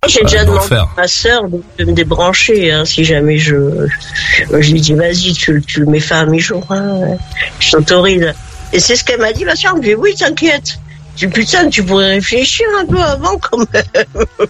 J'ai déjà demandé à ma sœur de me débrancher, hein, si jamais je lui dis vas-y, tu le mets fin à mi-jour, hein, je t'autorise. Et c'est ce qu'elle m'a dit, ma sœur. Elle me dit oui, t'inquiète. Je dis putain, tu pourrais réfléchir un peu avant quand même.